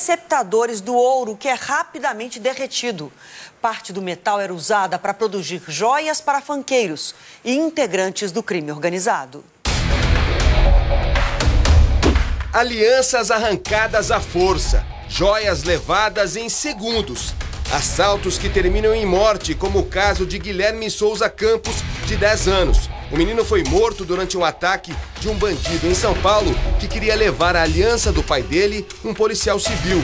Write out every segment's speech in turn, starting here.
receptadores do ouro, que é rapidamente derretido. Parte do metal era usada para produzir joias para fanqueiros e integrantes do crime organizado. Alianças arrancadas à força, joias levadas em segundos. Assaltos que terminam em morte, como o caso de Guilherme Souza Campos, de 10 anos. O menino foi morto durante um ataque de um bandido em São Paulo que queria levar a aliança do pai dele, um policial civil.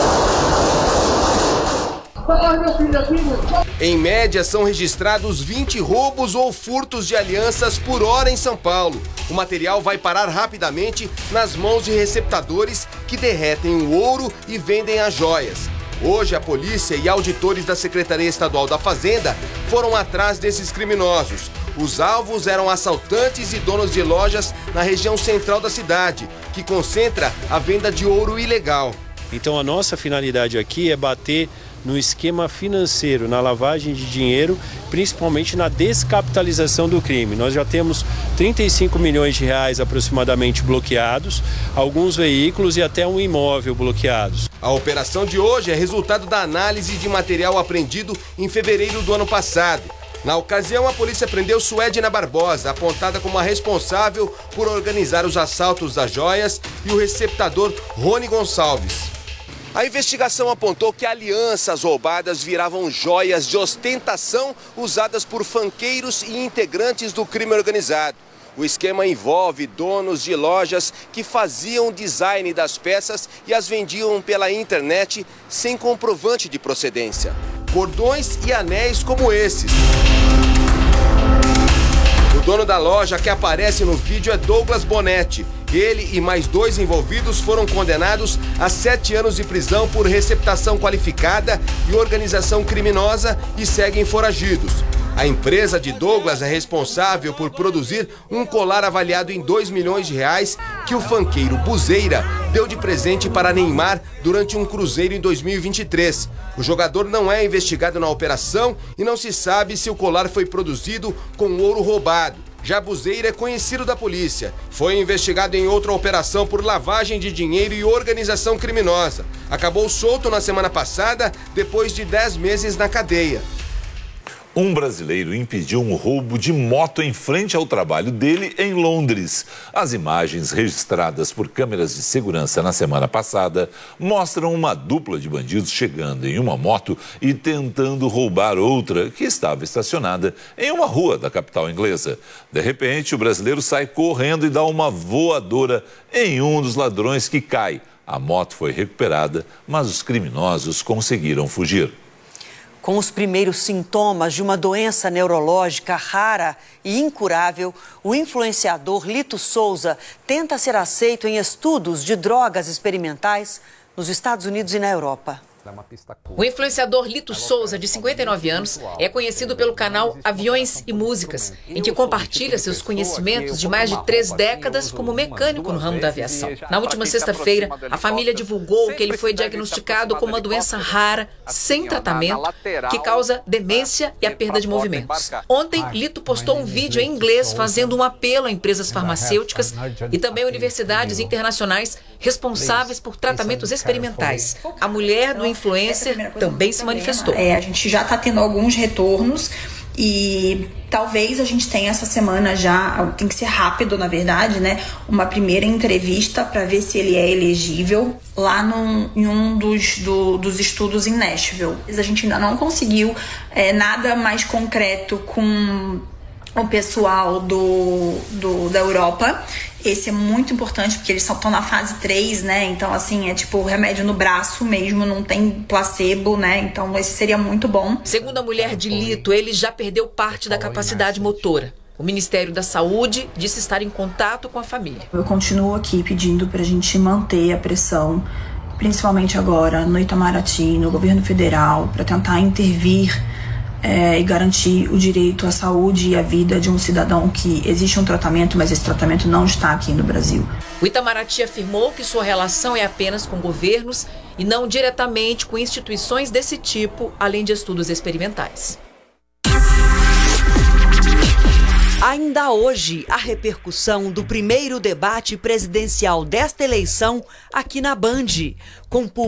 Em média, são registrados 20 roubos ou furtos de alianças por hora em São Paulo. O material vai parar rapidamente nas mãos de receptadores que derretem o ouro e vendem as joias. Hoje, a polícia e auditores da Secretaria Estadual da Fazenda foram atrás desses criminosos. Os alvos eram assaltantes e donos de lojas na região central da cidade, que concentra a venda de ouro ilegal. Então, a nossa finalidade aqui é bater no esquema financeiro, na lavagem de dinheiro, principalmente na descapitalização do crime. Nós já temos 35 milhões de reais aproximadamente bloqueados, alguns veículos e até um imóvel bloqueados. A operação de hoje é resultado da análise de material apreendido em fevereiro do ano passado. Na ocasião, a polícia prendeu Suedna Barbosa, apontada como a responsável por organizar os assaltos das joias, e o receptador Rony Gonçalves. A investigação apontou que alianças roubadas viravam joias de ostentação usadas por fanqueiros e integrantes do crime organizado. O esquema envolve donos de lojas que faziam design das peças e as vendiam pela internet sem comprovante de procedência. Cordões e anéis como esses. O dono da loja que aparece no vídeo é Douglas Bonetti. Ele e mais 2 envolvidos foram condenados a 7 anos de prisão por receptação qualificada e organização criminosa e seguem foragidos. A empresa de Douglas é responsável por produzir um colar avaliado em 2 milhões de reais que o fanqueiro Buzeira deu de presente para Neymar durante um cruzeiro em 2023. O jogador não é investigado na operação e não se sabe se o colar foi produzido com ouro roubado. Já Buzeira é conhecido da polícia. Foi investigado em outra operação por lavagem de dinheiro e organização criminosa. Acabou solto na semana passada, depois de 10 meses na cadeia. Um brasileiro impediu um roubo de moto em frente ao trabalho dele em Londres. As imagens registradas por câmeras de segurança na semana passada mostram uma dupla de bandidos chegando em uma moto e tentando roubar outra que estava estacionada em uma rua da capital inglesa. De repente, o brasileiro sai correndo e dá uma voadora em um dos ladrões que cai. A moto foi recuperada, mas os criminosos conseguiram fugir. Com os primeiros sintomas de uma doença neurológica rara e incurável, o influenciador Lito Souza tenta ser aceito em estudos de drogas experimentais nos Estados Unidos e na Europa. O influenciador Lito Souza, de 59 anos, é conhecido pelo canal Aviões e Músicas, em que compartilha seus conhecimentos de mais de 3 décadas como mecânico no ramo da aviação. Na última sexta-feira, a família divulgou que ele foi diagnosticado com uma doença rara, sem tratamento, que causa demência e a perda de movimentos. Ontem, Lito postou um vídeo em inglês fazendo um apelo a empresas farmacêuticas e também universidades internacionais responsáveis por tratamentos experimentais. A mulher do influencer também se manifestou. A gente já está tendo alguns retornos e talvez a gente tenha essa semana já, tem que ser rápido na verdade, né? Uma primeira entrevista para ver se ele é elegível lá em um dos estudos em Nashville. A gente ainda não conseguiu nada mais concreto com o pessoal da Europa. Esse é muito importante porque eles estão na fase 3, né? Então, assim, é tipo remédio no braço mesmo, não tem placebo, né? Então, esse seria muito bom. Segundo a mulher de Lito, ele já perdeu parte da capacidade motora. O Ministério da Saúde disse estar em contato com a família. Eu continuo aqui pedindo pra gente manter a pressão, principalmente agora no Itamaraty, no governo federal, para tentar intervir e garantir o direito à saúde e à vida de um cidadão que existe um tratamento, mas esse tratamento não está aqui no Brasil. O Itamaraty afirmou que sua relação é apenas com governos e não diretamente com instituições desse tipo, além de estudos experimentais. Ainda hoje, a repercussão do primeiro debate presidencial desta eleição aqui na Band, com